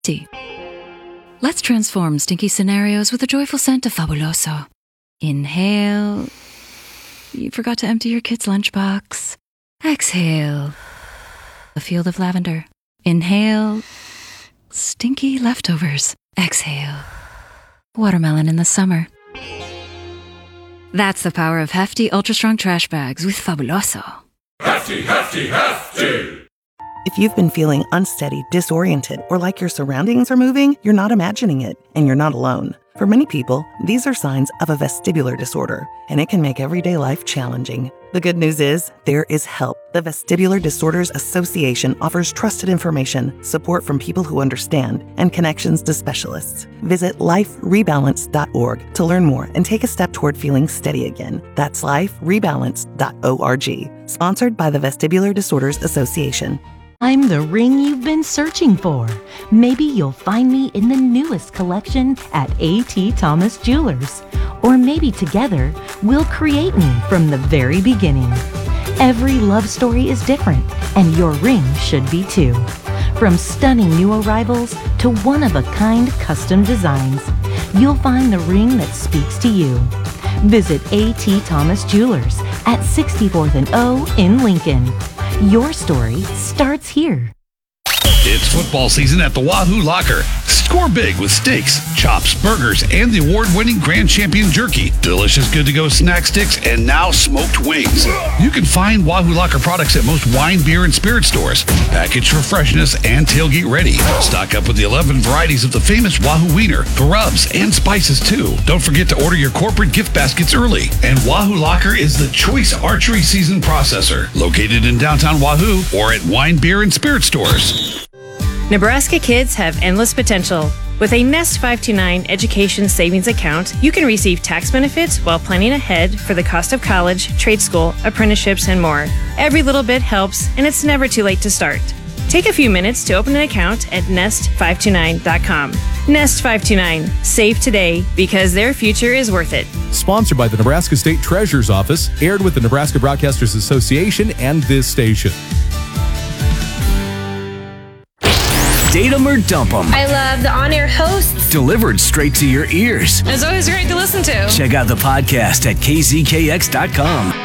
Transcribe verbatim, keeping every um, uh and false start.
Tea. Let's transform stinky scenarios with the joyful scent of Fabuloso. Inhale. You forgot to empty your kid's lunchbox. Exhale. A field of lavender. Inhale. Stinky leftovers. Exhale. Watermelon in the summer. That's the power of hefty, ultra-strong trash bags with Fabuloso. Hefty, hefty, hefty! If you've been feeling unsteady, disoriented, or like your surroundings are moving, you're not imagining it, and you're not alone. For many people, these are signs of a vestibular disorder, and it can make everyday life challenging. The good news is, there is help. The Vestibular Disorders Association offers trusted information, support from people who understand, and connections to specialists. Visit life rebalance dot org to learn more and take a step toward feeling steady again. That's life rebalance dot org. Sponsored by the Vestibular Disorders Association. I'm the ring you've been searching for. Maybe you'll find me in the newest collection at A T Thomas Jewelers. Or maybe together, we'll create me from the very beginning. Every love story is different, and your ring should be too. From stunning new arrivals to one-of-a-kind custom designs, you'll find the ring that speaks to you. Visit A T Thomas Jewelers at sixty-fourth and O in Lincoln. Your story starts here. It's football season at the Wahoo Locker. Score big with steaks, chops, burgers, and the award-winning Grand Champion Jerky. Delicious good-to-go snack sticks, and now smoked wings. You can find Wahoo Locker products at most wine, beer, and spirit stores. Packaged for freshness and tailgate ready. Stock up with the eleven varieties of the famous Wahoo Wiener, the rubs, and spices, too. Don't forget to order your corporate gift baskets early. And Wahoo Locker is the choice archery season processor. Located in downtown Wahoo or at wine, beer, and spirit stores. Nebraska kids have endless potential. With a Nest five two nine Education Savings Account, you can receive tax benefits while planning ahead for the cost of college, trade school, apprenticeships, and more. Every little bit helps, and it's never too late to start. Take a few minutes to open an account at nest five two nine dot com. Nest five two nine. Save today because their future is worth it. Sponsored by the Nebraska State Treasurer's Office, aired with the Nebraska Broadcasters Association and this station. Date 'em or dump 'em. I love the on-air hosts. Delivered straight to your ears. It's always great to listen to. Check out the podcast at k z k x dot com.